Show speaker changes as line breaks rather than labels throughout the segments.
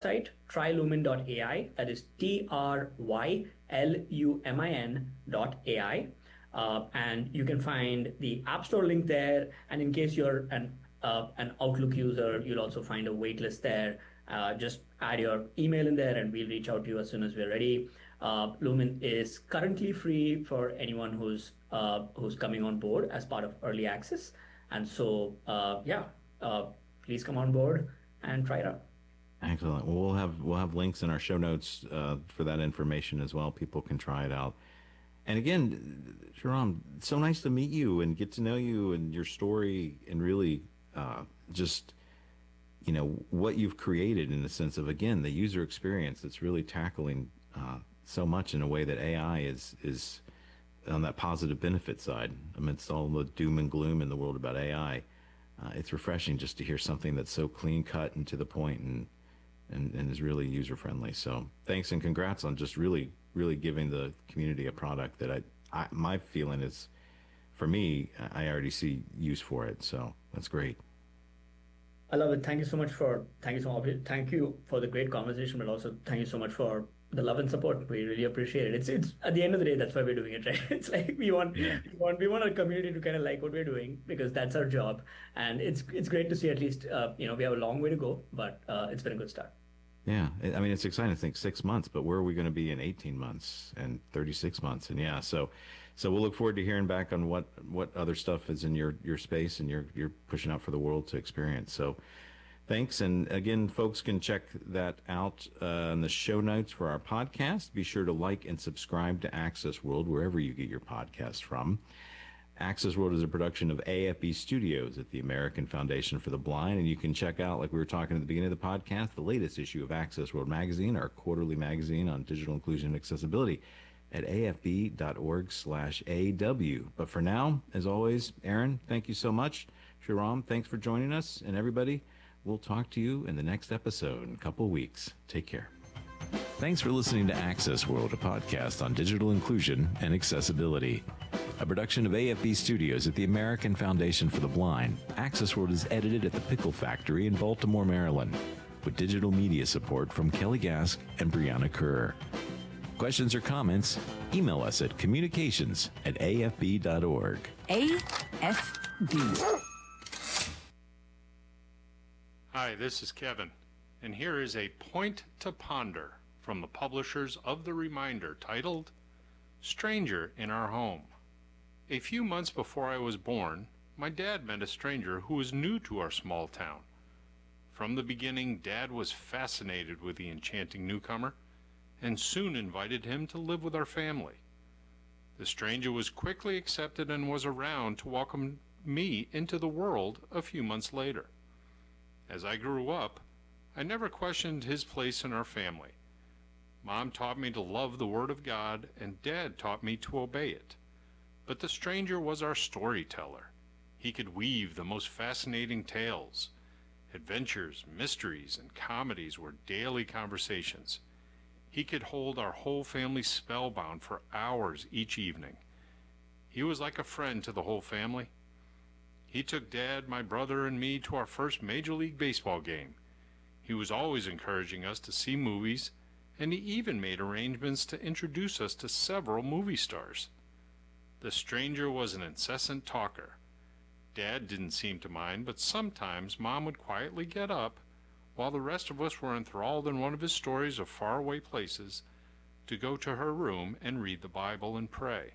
website, trylumin.ai. That is TRYLUMIN.ai. And you can find the App Store link there. And in case you're an Outlook user, you'll also find a waitlist there. Just add your email in there, and we'll reach out to you as soon as we're ready. Lumen is currently free for anyone who's coming on board as part of early access. And so, please come on board and try it out.
Excellent. Well, we'll have links in our show notes for that information as well. People can try it out. And again, Shahram, so nice to meet you and get to know you and your story, and really just what you've created in the sense of, again, the user experience that's really tackling so much in a way that AI is on that positive benefit side amidst all the doom and gloom in the world about AI. It's refreshing just to hear something that's so clean cut and to the point and is really user friendly. So thanks and congrats on just really giving the community a product that my feeling is, for me, I already see use for it. So that's great.
I love it. Thank you so much. Thank you for the great conversation, but also thank you so much for the love and support. We really appreciate it. It's at the end of the day, that's why we're doing it, right? It's like
Yeah.
we want our community to kind of like what we're doing, because that's our job. And it's great to see, at least we have a long way to go, but it's been a good start.
Yeah, I mean, it's exciting to think 6 months, but where are we going to be in 18 months and 36 months? And yeah, so we'll look forward to hearing back on what other stuff is in your space and you're pushing out for the world to experience. So thanks. And again, folks can check that out in the show notes for our podcast. Be sure to like and subscribe to Access World wherever you get your podcast from. Access World is a production of AFB Studios at the American Foundation for the Blind, and you can check out, like we were talking at the beginning of the podcast, the latest issue of Access World Magazine, our quarterly magazine on digital inclusion and accessibility, at afb.org/AW. But for now, as always, Aaron, thank you so much. Shahram, thanks for joining us, and everybody, we'll talk to you in the next episode in a couple of weeks. Take care. Thanks for listening to Access World, a podcast on digital inclusion and accessibility. A production of AFB Studios at the American Foundation for the Blind, Access World is edited at the Pickle Factory in Baltimore, Maryland, with digital media support from Kelly Gask and Brianna Kerr. Questions or comments? Email us at communications@afb.org.
AFB.
Hi, this is Kevin, and here is a point to ponder from the publishers of The Reminder, titled Stranger in Our Home. A few months before I was born, my dad met a stranger who was new to our small town. From the beginning, Dad was fascinated with the enchanting newcomer and soon invited him to live with our family. The stranger was quickly accepted and was around to welcome me into the world a few months later. As I grew up, I never questioned his place in our family. Mom taught me to love the Word of God, and Dad taught me to obey it. But the stranger was our storyteller. He could weave the most fascinating tales. Adventures, mysteries, and comedies were daily conversations. He could hold our whole family spellbound for hours each evening. He was like a friend to the whole family. He took Dad, my brother, and me to our first Major League Baseball game. He was always encouraging us to see movies, and he even made arrangements to introduce us to several movie stars. The stranger was an incessant talker. Dad didn't seem to mind, but sometimes Mom would quietly get up, while the rest of us were enthralled in one of his stories of faraway places, to go to her room and read the Bible and pray.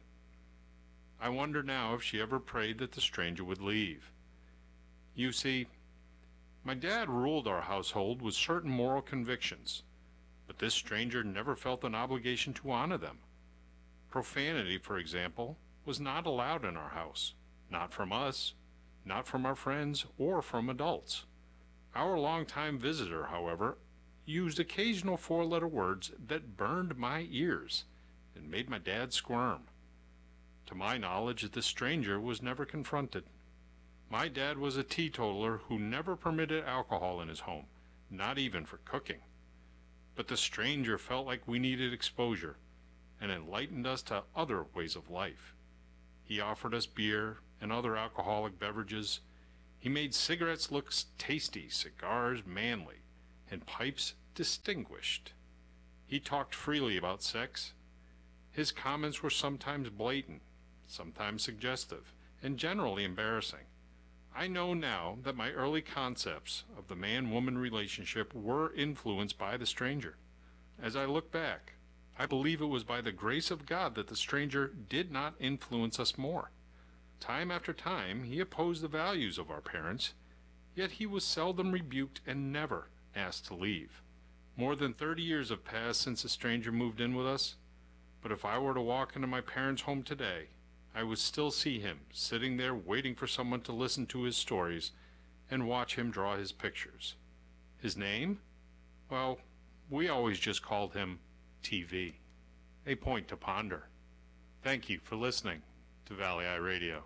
I wonder now if she ever prayed that the stranger would leave. You see, my dad ruled our household with certain moral convictions, but this stranger never felt an obligation to honor them. Profanity, for example, was not allowed in our house, not from us, not from our friends, or from adults. Our longtime visitor, however, used occasional four-letter words that burned my ears and made my dad squirm. To my knowledge, the stranger was never confronted. My dad was a teetotaler who never permitted alcohol in his home, not even for cooking. But the stranger felt like we needed exposure and enlightened us to other ways of life. He offered us beer and other alcoholic beverages. He made cigarettes look tasty, cigars manly, and pipes distinguished. He talked freely about sex. His comments were sometimes blatant, sometimes suggestive, and generally embarrassing. I know now that my early concepts of the man-woman relationship were influenced by the stranger. As I look back, I believe it was by the grace of God that the stranger did not influence us more. Time after time, he opposed the values of our parents, yet he was seldom rebuked and never asked to leave. More than 30 years have passed since the stranger moved in with us, but if I were to walk into my parents' home today, I would still see him sitting there waiting for someone to listen to his stories and watch him draw his pictures. His name? Well, we always just called him TV. A point to ponder. Thank you for listening to Valley Eye Radio.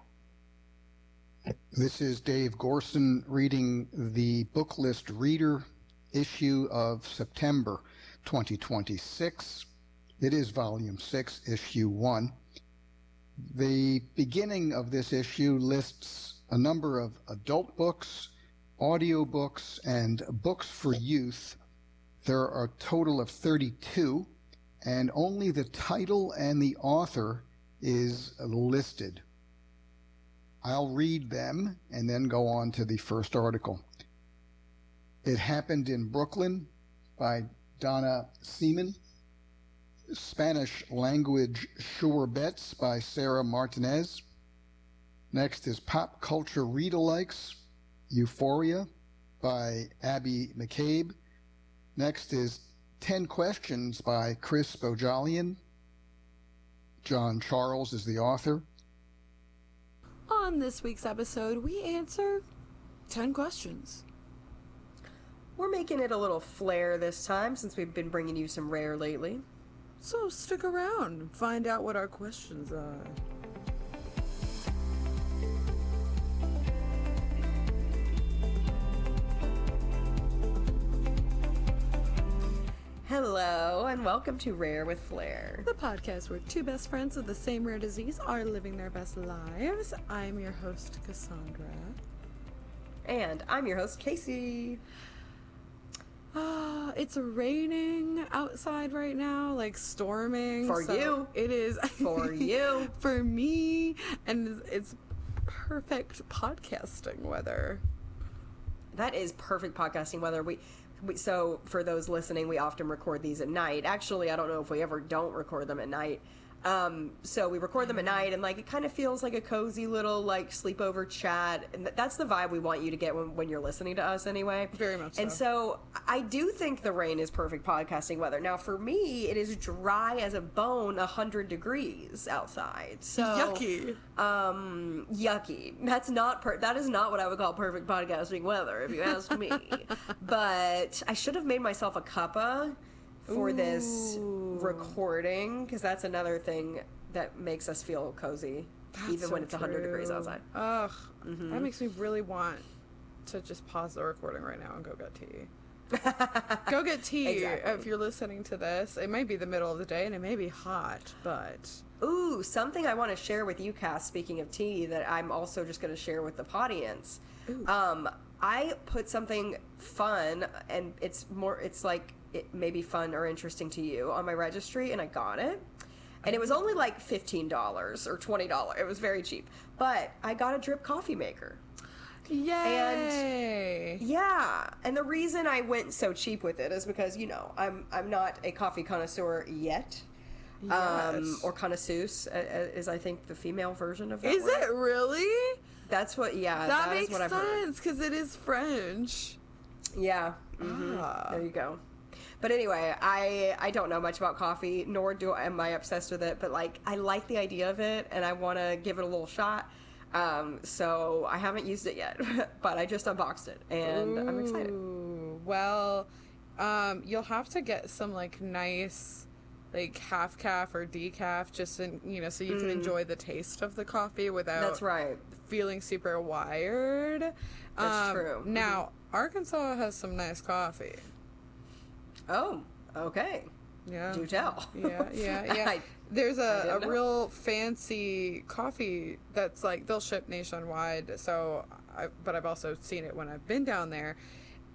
This is Dave Gorson reading the Book List Reader issue of September 2026. It is Volume 6, Issue 1. The beginning of this issue lists a number of adult books, audiobooks, and books for youth. There are a total of 32, and only the title and the author is listed. I'll read them and then go on to the first article. It Happened in Brooklyn by Donna Seaman. Spanish Language Sure Bets by Sarah Martinez. Next is Pop Culture Read-Alikes, Euphoria by Abby McCabe. Next is 10 Questions by Chris Bojalian. John Charles is the author.
On this week's episode, we answer 10 questions.
We're making it a little flair this time since we've been bringing you some rare lately.
So stick around and find out what our questions are.
Hello, and welcome to Rare with Flair.
The podcast where two best friends with the same rare disease are living their best lives. I'm your host, Cassandra.
And I'm your host, Casey.
It's raining outside right now, like storming.
For you.
It is.
For you.
For me. And it's perfect podcasting weather.
That is perfect podcasting weather. So for those listening, we often record these at night. Actually, I don't know if we ever don't record them at night. So we record them at night, and like it kind of feels like a cozy little like sleepover chat, and that's the vibe we want you to get when you're listening to us anyway.
Very much so.
And so I do think the rain is perfect podcasting weather. Now for me, it is dry as a bone, 100 degrees outside. So
yucky.
Yucky. That is not what I would call perfect podcasting weather, if you ask me. But I should have made myself a cuppa for this recording, because that's another thing that makes us feel cozy, even when it's 100 degrees outside.
Ugh, that makes me really want to just pause the recording right now and go get tea. Go get tea.
Exactly.
If you're listening to this. It may be the middle of the day and it may be hot, but...
Ooh, something I want to share with you, Cass, speaking of tea, that I'm also just going to share with the audience. I put something fun, and it's like it may be fun or interesting to you, on my registry, and I got it. And it was only like $15 or $20. It was very cheap. But I got a drip coffee maker.
Yay!
And yeah, and the reason I went so cheap with it is because, you know, I'm not a coffee connoisseur yet.
Yes.
Or connoisseuse is, I think, the female version of that
Is
word.
it really?
That's what, yeah.
That
is
makes
what I've heard.
sense, because it is French.
Yeah. There you go. But anyway, I don't know much about coffee, nor am I obsessed with it, but like I like the idea of it, and I want to give it a little shot. So I haven't used it yet, but I just unboxed it, and I'm excited.
Well, you'll have to get some like nice, like half calf or decaf, just so you can enjoy the taste of the coffee without.
That's right.
Feeling super wired.
That's true.
Now, Arkansas has some nice coffee.
Oh, okay.
Yeah.
Do tell.
Yeah. There's a real fancy coffee that's like, they'll ship nationwide. But I've also seen it when I've been down there.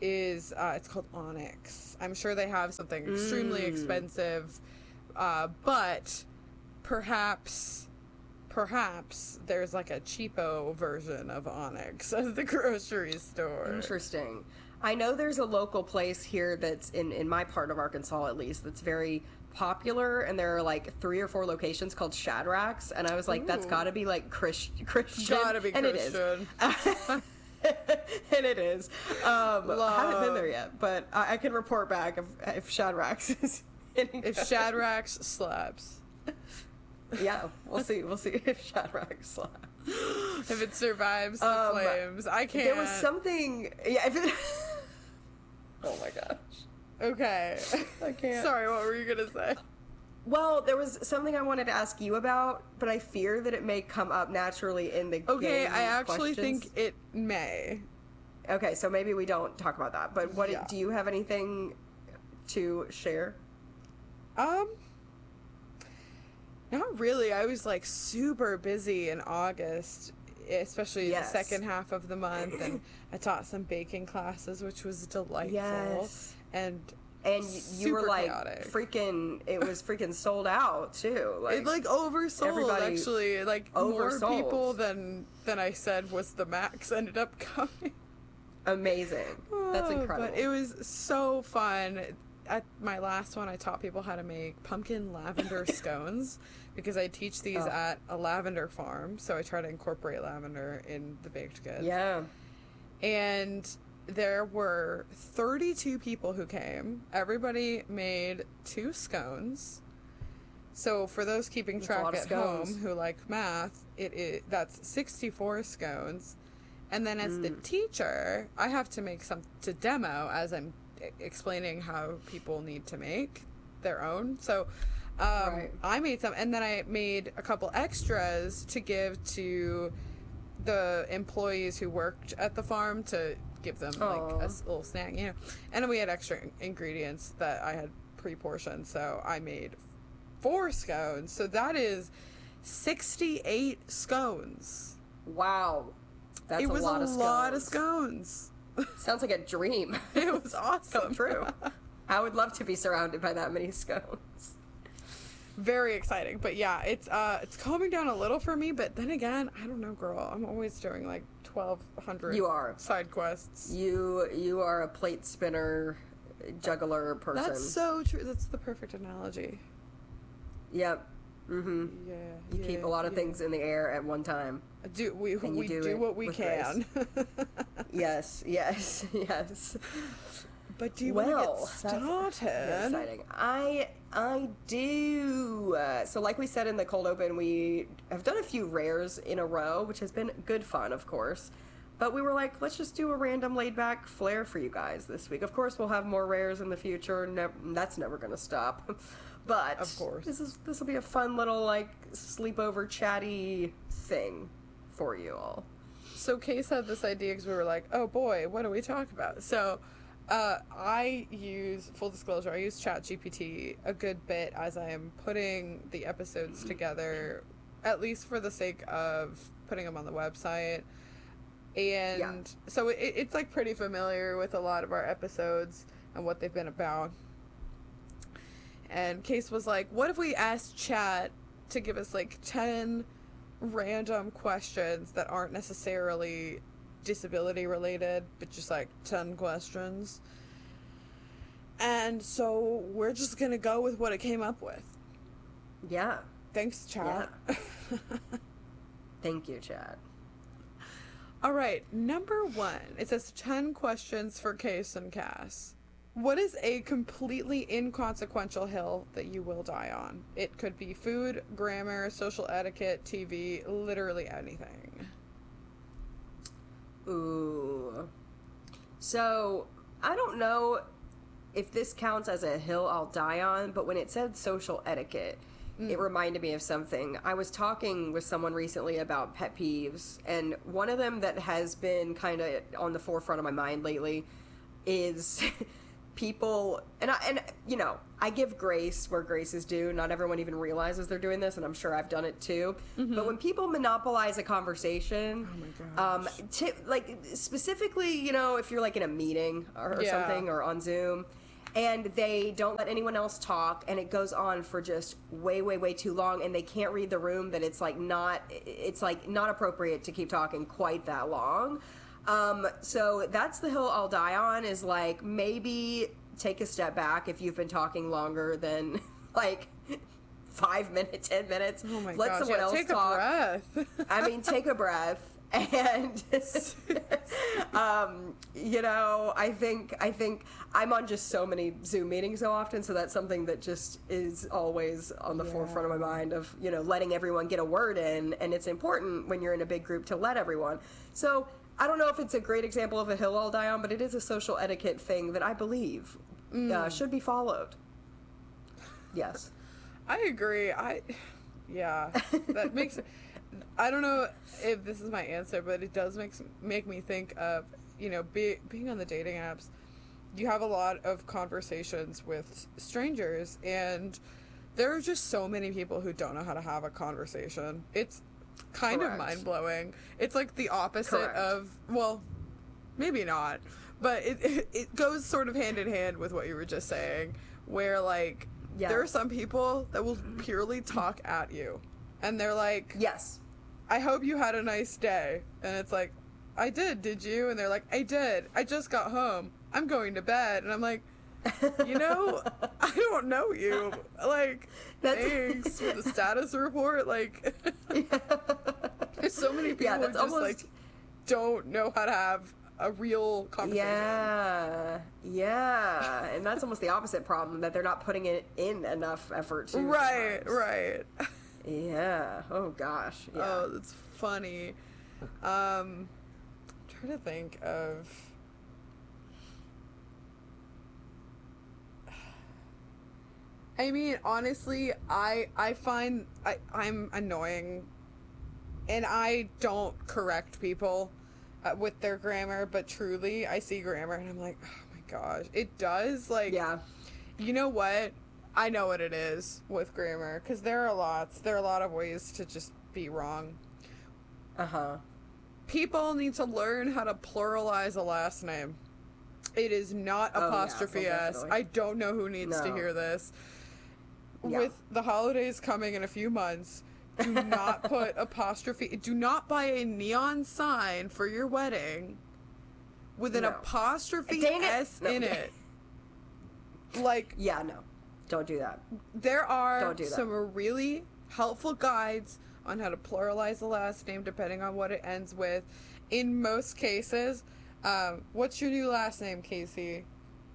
is it's called Onyx. I'm sure they have something extremely expensive, but perhaps there's like a cheapo version of Onyx at the grocery store.
Interesting. I know there's a local place here that's in my part of Arkansas, at least, that's very popular, and there are like 3 or 4 locations called Shadrack's, and I was like, that's got to be like Christian.
Gotta be
and
Christian.
And it is. I haven't been there yet, but I can report back if Shadrack's is.
If Shadrack's slaps.
Yeah, we'll see. We'll see if Shadrack's slaps.
If it survives the flames. I can't.
There was something. Yeah. If it, oh my gosh.
Okay.
I can't.
Sorry, what were you gonna say?
Well, there was something I wanted to ask you about, but I fear that it may come up naturally in the
Okay,
game
I actually
questions.
think it may.
Okay, so maybe we don't talk about that. But do you have anything to share?
Not really. I was like super busy in August, especially
Yes.
the second half of the month, and I taught some baking classes, which was delightful.
Yes.
And
And you were
super
like
chaotic.
it was freaking sold out too. Like,
It like oversold,
everybody
actually. Like more
oversold.
people than I said was the max ended up coming.
amazing. That's incredible.
But it was so fun. At my last one, I taught people how to make pumpkin lavender scones because I teach these at a lavender farm. So I try to incorporate lavender in the baked goods.
Yeah.
And there were 32 people who came. Everybody made 2 scones. So for those keeping
That's a lot
track
of
at
scones.
home who like math, that's 64 scones. And then as the teacher, I have to make some to demo as I'm explaining how people need to make their own. So
Right.
I made some, and then I made a couple extras to give to the employees who worked at the farm to give them like
Aw.
a little snack, you know. And then we had extra ingredients that I had pre-portioned, so I made 4 scones. So that is 68 scones.
Wow. That's
It was
a lot of
scones.
Sounds like a dream.
It was awesome.
Come true. I would love to be surrounded by that many scones.
Very exciting, but yeah, it's calming down a little for me. But then again, I don't know, girl. I'm always doing like 1,200.
You are.
Side quests.
You are a plate spinner, juggler person.
That's so true. That's the perfect analogy.
Yep. Mm-hmm.
Yeah.
You keep a lot of things in the air at one time.
We
and you do
do
it
what we
with
can.
Yes, yes, yes.
But do you want to get
That's
started?
very exciting. I do. So like we said in the cold open, we have done a few rares in a row, which has been good fun, of course. But we were like, let's just do a random laid back flair for you guys this week. Of course, we'll have more rares in the future. That's never going to stop. But
Of course.
this will be a fun little like sleepover chatty thing for you all.
So Case had this idea because we were like, oh boy, what do we talk about? So I use, full disclosure, I use ChatGPT a good bit as I am putting the episodes together, at least for the sake of putting them on the website. And so it's like pretty familiar with a lot of our episodes and what they've been about. And Case was like, what if we asked Chat to give us like 10 random questions that aren't necessarily disability related, but just like 10 questions. And so we're just gonna go with what it came up with.
Yeah.
Thanks, Chat.
Yeah. Thank you, Chad.
All right, number 1. It says 10 questions for Case and Cass. What is a completely inconsequential hill that you will die on? It could be food, grammar, social etiquette, TV, literally anything.
Ooh. So, I don't know if this counts as a hill I'll die on, but when it said social etiquette, it reminded me of something. I was talking with someone recently about pet peeves, and one of them that has been kind of on the forefront of my mind lately is people, and I give grace where grace is due. Not everyone even realizes they're doing this, and I'm sure I've done it too. But when people monopolize a conversation,
Oh my gosh.
like specifically, if you're like in a meeting or
Yeah.
something or on Zoom, and they don't let anyone else talk, and it goes on for just way, way, way too long, and they can't read the room that it's like not appropriate to keep talking quite that long. So that's the hill I'll die on, is like, maybe take a step back if you've been talking longer than like 5 minutes, 10 minutes.
Oh my
Let
gosh.
someone else
take
talk.
a breath.
I mean, take a breath. And I think I'm on just so many Zoom meetings so often, so that's something that just is always on the forefront of my mind, of letting everyone get a word in, and it's important when you're in a big group to let everyone. So I don't know if it's a great example of a hill I'll die on, but it is a social etiquette thing that I believe should be followed. Yes.
I agree. That makes. I don't know if this is my answer, but it does make me think of being on the dating apps. You have a lot of conversations with strangers, and there are just so many people who don't know how to have a conversation. It's kind of
Correct.
mind-blowing. It's like the opposite
Correct.
of, well, maybe not, but it goes sort of hand in hand with what you were just saying, where like there are some people that will purely talk at you, and they're like,
Yes.
I hope you had a nice day. And it's like, I did you? And they're like, I did. I just got home. I'm going to bed. And I'm like, I don't know you. Like, thanks for the status report. Like, there's so many people who just, like, don't know how to have a real conversation.
Yeah. And that's almost the opposite problem, that they're not putting in enough effort to.
Right.
Yeah. Oh, gosh. Yeah.
Oh, that's funny. Trying to think of... I mean, honestly, I find I'm annoying, and I don't correct people with their grammar, but truly, I see grammar, and I'm like, oh my gosh, it does, like,
Yeah.
you know what? I know what it is with grammar, because there are a lot of ways to just be wrong.
Uh-huh.
People need to learn how to pluralize a last name. It is not apostrophe
yeah,
S.
definitely.
I don't know who needs to
No.
hear this.
Yeah.
With the holidays coming in a few months, do not put apostrophe. Do not buy a neon sign for your wedding with an
No.
apostrophe
Dang it.
S
No.
in it. Like,
Yeah, no. Don't do that.
there are
Don't do that.
some really helpful guides on how to pluralize the last name depending on what it ends with. In most cases, what's your new last name, Casey?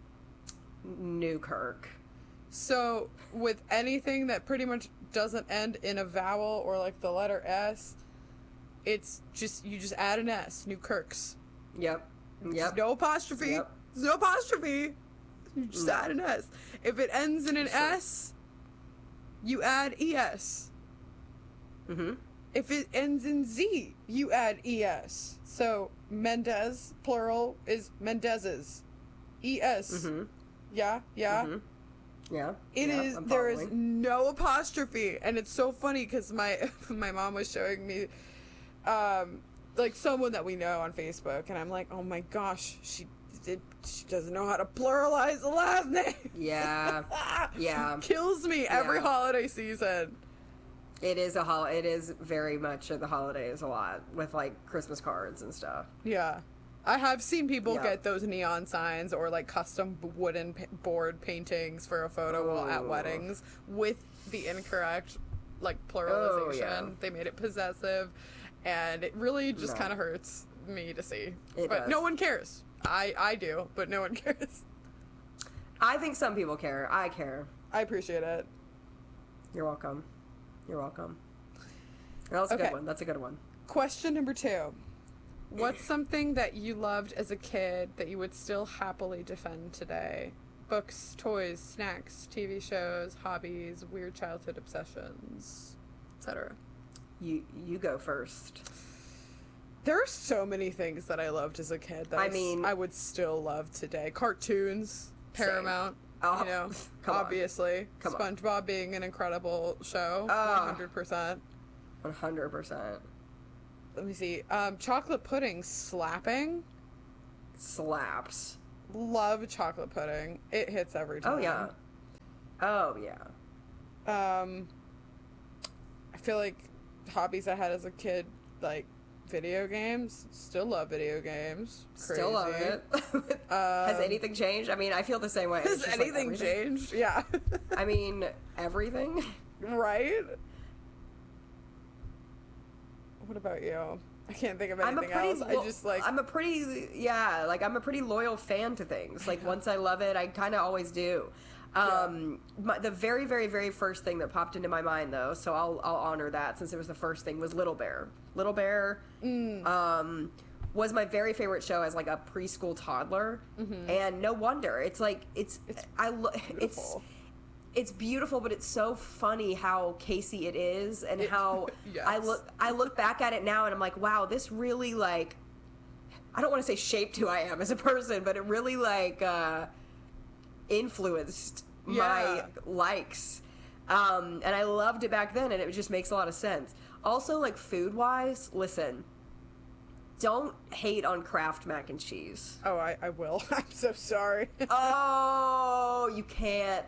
Newkirk.
So with anything that pretty much doesn't end in a vowel or like the letter S, it's just, you just add an S. Newkirks.
Yep.
There's no apostrophe.
Yep.
There's no apostrophe. You just add an S. If it ends in an S, you add ES.
Mm-hmm.
If it ends in Z, you add ES. So Mendez, plural, is Mendez's. ES.
Mm-hmm.
Yeah?
Mm-hmm. Yeah.
It
yeah,
is.
I'm
There is
following.
no apostrophe, and it's so funny because my mom was showing me, like someone that we know on Facebook, and I'm like, oh my gosh, she doesn't know how to pluralize the last name.
Yeah. Yeah.
Kills me every
Yeah.
holiday season.
It is it is very much the holidays a lot, with like Christmas cards and stuff.
Yeah. I have seen people
Yeah.
get those neon signs or like custom wooden board paintings for a photo wall at
Oh.
weddings with the incorrect like pluralization.
Oh, yeah.
They made it possessive, and it really just
No.
kind of hurts me to see.
It
but
does.
no one cares. I do, but no one cares.
I think some people care. I care.
I appreciate it.
You're welcome. You're welcome. That was a
Okay.
good one. That's a good one.
Question number 2. What's something that you loved as a kid that you would still happily defend today? Books, toys, snacks, TV shows, hobbies, weird childhood obsessions, etc.
You go first.
There are so many things that I loved as a kid that
I mean-
I would still love today. Cartoons. Paramount.
Oh,
You know,
come on.
obviously.
Come on.
SpongeBob being an incredible show.
Ah.
100%.
100%.
Let me see. Chocolate pudding slapping.
Slaps.
Love chocolate pudding. It hits every time.
Oh, yeah. Oh, yeah.
I feel like hobbies I had as a kid, like video games. Still love video games. Crazy.
Still love it. Has anything changed? I mean, I feel the same way. It's
Has
just like
anything
everything.
changed? Yeah.
I mean, everything.
Right? What about you? I can't think of anything else. I just like.
I'm a pretty loyal fan to things. Like once I love it, I kind of always do. The very, very, very first thing that popped into my mind, though, so I'll honor that since it was the first thing, was Little Bear. Little Bear was my very favorite show as like a preschool toddler, and no wonder. It's
beautiful.
It's beautiful, but it's so funny how Casey it is, and how
Yes.
I look back at it now, and I'm like, wow, this really like. I don't want to say shaped who I am as a person, but it really like influenced my likes. And I loved it back then, and it just makes a lot of sense. Also, like food wise, listen, don't hate on Kraft mac and cheese.
Oh, I will. I'm so sorry.
Oh, you can't.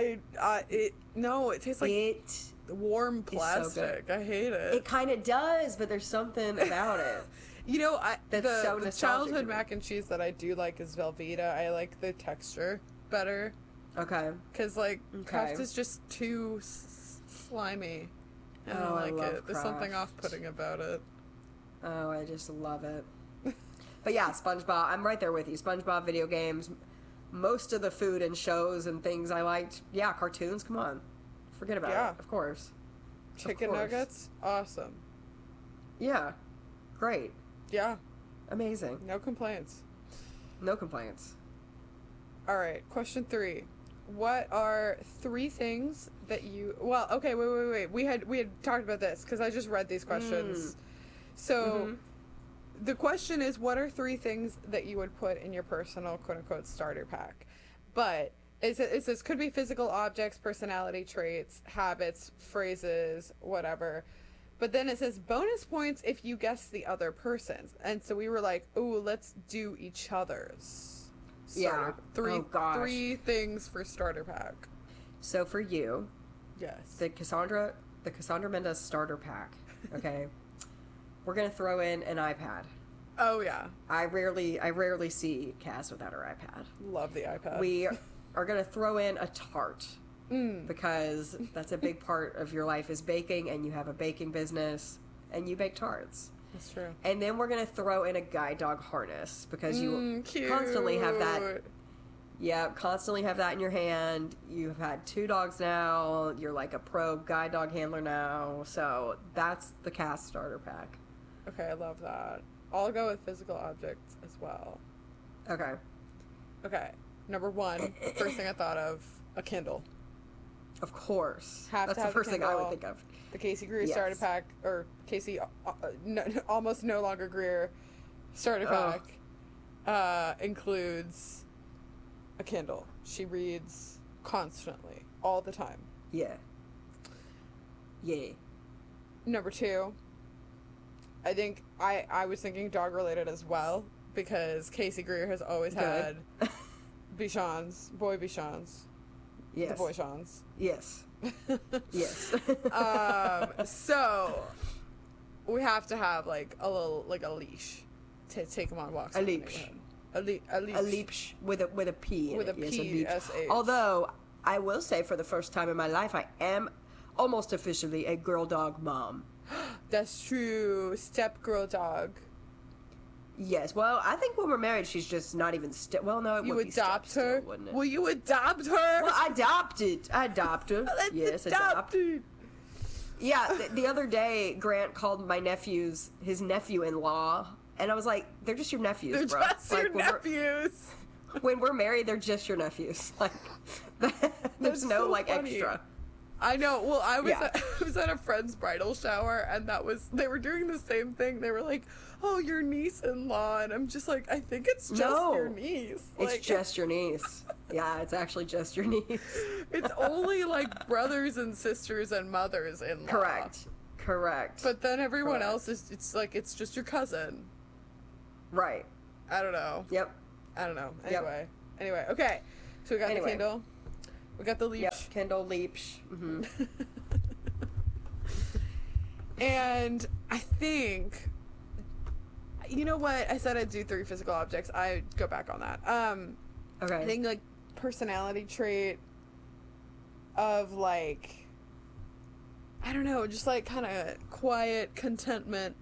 It tastes like warm
so
plastic. I hate it.
It kind of does, but there's something about it.
You know,
That's so
the
nostalgic
childhood
to me.
mac and cheese that I do like is Velveeta. I like the texture better
Okay.
because like
Okay.
Kraft is just too slimy. I
Oh,
don't
I
like
love
it. There's something
Kraft.
off-putting about it.
Oh, I just love it. But yeah, SpongeBob. I'm right there with you. SpongeBob video games. Most of the food and shows and things I liked. Yeah, cartoons. Come on. Forget about
Yeah.
it. Of course.
Chicken
course.
nuggets, awesome.
Yeah. Great.
Yeah,
Amazing.
no complaints.
No complaints.
All right, question 3. What are 3 things that you? Well, okay, wait. We had talked about this because I just read these questions. So, the question is, what are 3 things that you would put in your personal "quote unquote" starter pack? But it says could be physical objects, personality traits, habits, phrases, whatever. But then it says bonus points if you guess the other person's. And so we were like, ooh, let's do each other's.
Yeah. Oh, gosh.
3 things for starter pack.
So for you,
Yes.
the Cassandra Mendez starter pack. Okay. We're gonna throw in an iPad.
Oh yeah.
I rarely see Cass without her iPad.
Love the iPad.
We are going to throw in a tart because that's a big part of your life is baking, and you have a baking business and you bake tarts.
That's true.
And then we're going to throw in a guide dog harness because you
Cute.
constantly have that. Yeah, constantly have that in your hand. You've had 2 dogs now. You're like a pro guide dog handler now. So that's the Cass starter pack.
Okay, I love that. I'll go with physical objects as well.
Okay.
Okay. Number 1, first thing I thought of, a Kindle.
Of course.
Have to
That's the
have a
first thing I would
Kindle.
think of.
The Casey Greer
Yes.
starter pack, or Casey almost no longer Greer starter pack, includes a Kindle. She reads constantly, all the time.
Yeah. Yeah.
Number 2, I think I was thinking dog related as well, because Casey Greer has always had Bichons, boy Bichons,
Yes.
the Boychons.
Yes. Yes.
So we have to have like a little, like a leash to take them on walks.
A
in the
leash.
neighborhood. A leash.
A leash with a P in
With
it.
a
Yes,
P,
leash.
S-H.
Although I will say, for the first time in my life, I am almost officially a girl dog mom.
That's true. Step girl dog.
Yes. Well, I think when we're married, she's just not even well, no, it
You
would be step
adopt
still,
her?
wouldn't it?
Will you adopt her?
Well, adopt her.
Let's
Yes,
adopt it.
Yeah, the other day, Grant called my his nephew-in-law, and I was like, they're just your nephews,
They're
bro.
just
Like,
your nephews.
when we're married, they're just your nephews. Like, there's
That's
no,
so
like,
funny.
extra.
I know. Well, I was
Yeah.
I was at a friend's bridal shower, and they were doing the same thing. They were like, "Oh, your niece-in-law," and I'm just like, I think it's just
No.
your niece.
It's
Like,
just your niece. Yeah, it's actually just your niece.
it's only like brothers and sisters and mothers-in-law.
Correct.
But then everyone
Correct.
else is, it's like, it's just your cousin.
Right.
I don't know.
Yep.
I don't know.
Yep.
Anyway, okay. So we got
Anyway.
the Kindle. We got the Leech.
Yep. Kindle Leech. Hmm.
And I think, you know what? I said I'd do 3 physical objects. I go back on that.
Okay.
I think, like, personality trait of, like, I don't know, just, like, kind of quiet contentment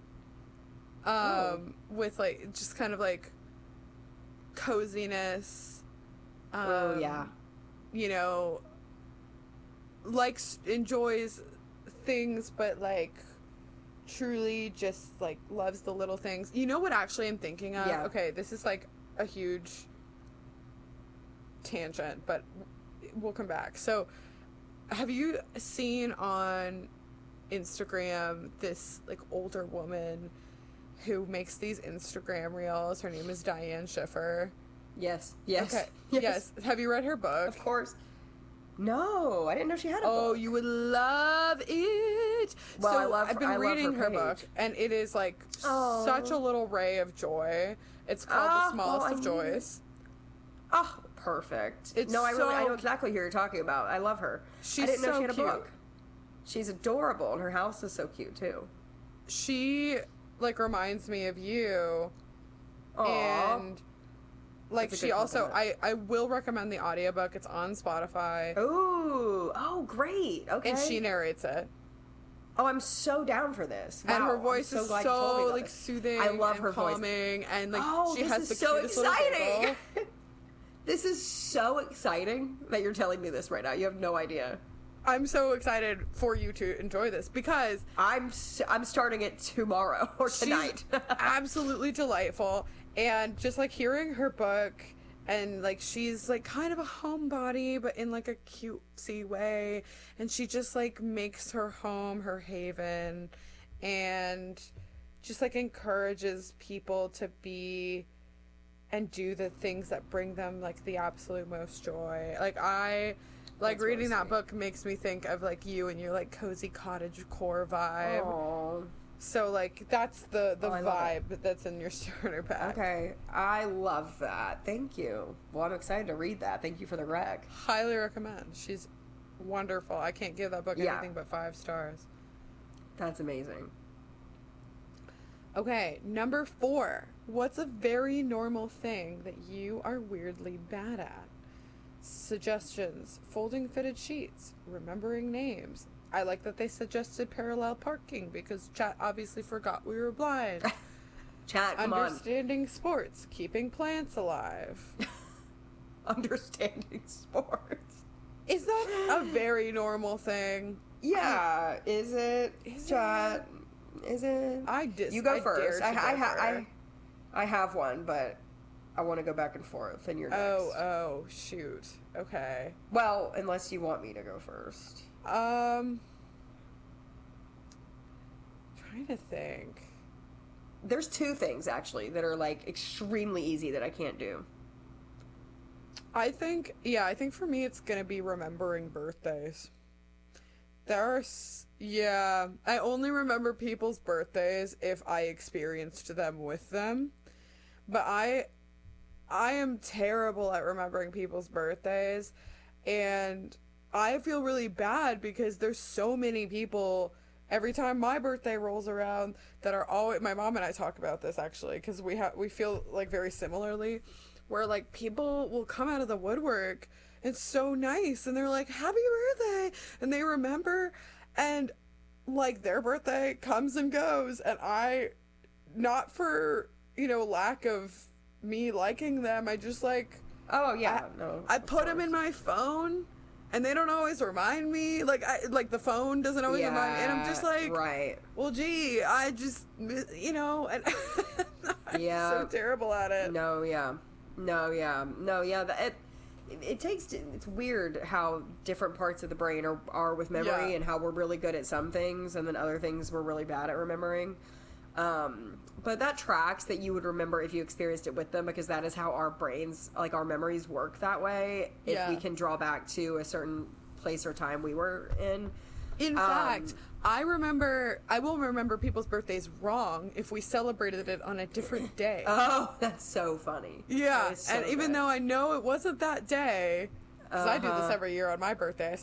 with, like, just kind of, like, coziness.
Oh, yeah.
You know, likes, enjoys things, but, like, truly just, like, loves the little things. You know what actually I'm thinking of?
Yeah.
Okay, this is, like, a huge tangent, but we'll come back. So, have you seen on Instagram this, like, older woman who makes these Instagram reels? Her name is Diane Schiffer.
Yes. Yes.
Okay. Yes. Have you read her book?
Of course. No, I didn't know she had a
Oh,
book.
you would love it.
Well,
so
I love
I've been
I love
reading her
page.
book, and it is like
Oh.
such a little ray of joy. It's called The
Oh,
Smallest
I
of
need
Joys.
Oh, perfect.
It's
No, I
so-
know exactly who you're talking about. I love her.
She's
I didn't know
so
she had a
cute.
book. She's adorable, and her house is so cute too.
She like reminds me of you,
Aw.
and like
That's a
she
good
also
compliment.
I will recommend the audiobook. It's on Spotify,
Oh, great. Okay.
and she narrates it.
Oh, I'm so down for this.
And
Wow,
her
I'm
voice
so
is
glad you told me
so
about
like
this.
soothing.
I love
and
her voice.
calming, and like
Oh,
she
this
has
is
the
so
cutest little
exciting.
giggle.
This is so exciting that you're telling me this right now. You have no idea.
I'm so excited for you to enjoy this because
I'm starting it tomorrow or tonight.
she's absolutely delightful, and just like hearing her book, and like she's like kind of a homebody but in like a cutesy way, and she just like makes her home her haven, and just like encourages people to be and do the things that bring them like the absolute most joy. Like
That's
reading
really
that
sweet.
book makes me think of like you and your like cozy cottage core vibe.
Aw.
So like that's the
Oh, I love
vibe that's in your starter pack.
Okay, I love that. Thank you. Well, I'm excited to read that. Thank you for the rec.
Highly recommend. She's wonderful. I can't give that book
Yeah.
anything but 5 stars.
That's amazing.
Okay, number 4. What's a very normal thing that you are weirdly bad at? Suggestions: folding fitted sheets, remembering names. I like that they suggested parallel parking because chat obviously forgot we were blind.
Chat, come on.
Understanding sports, keeping plants alive.
Understanding sports.
Is that a very normal thing?
Yeah, is it?
Is
Chat, is it? You go
I
first.
dare to go first.
I have one, but I want to go back and forth, and you're next.
Oh, shoot. Okay.
Well, unless you want me to go first.
Trying to think.
There's 2 things actually that are like extremely easy that I can't do.
I think for me it's gonna be remembering birthdays. I only remember people's birthdays if I experienced them with them. But I am terrible at remembering people's birthdays, and I feel really bad because there's so many people every time my birthday rolls around that are always, my mom and I talk about this actually because we feel like very similarly, where like people will come out of the woodwork. It's so nice, and they're like, happy birthday, and they remember, and like their birthday comes and goes, and I, not for lack of me liking them, I just like,
Oh yeah, no.
I
of
put them
course.
in my phone, and they don't always remind me. Like the phone doesn't always remind me, and I'm just like,
right.
well, gee, I just, and I'm
Yeah.
so terrible at it.
No, yeah. That it's weird how different parts of the brain are with memory,
Yeah.
and how we're really good at some things and then other things we're really bad at remembering. But that tracks that you would remember if you experienced it with them, because that is how our brains, like our memories, work that way. If
Yeah.
we can draw back to a certain place or time we were in.
In fact, I will remember people's birthdays wrong if we celebrated it on a different day.
Oh, that's so funny.
Yeah,
That is so
and even
good.
though I know it wasn't that day, because I do this every year on my birthday, I